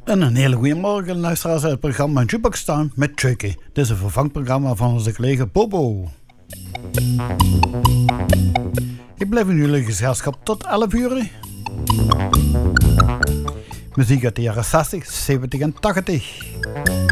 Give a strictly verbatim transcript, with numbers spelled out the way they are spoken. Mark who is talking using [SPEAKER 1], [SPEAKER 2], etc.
[SPEAKER 1] En een hele goede morgen, luisteraars uit het programma Jukebox Town met Chucky. Dit is een vervangprogramma van onze collega Bobo. Ik blijf in jullie gezelschap tot elf uur. Muziek uit de jaren zestig, zeventig en tachtig.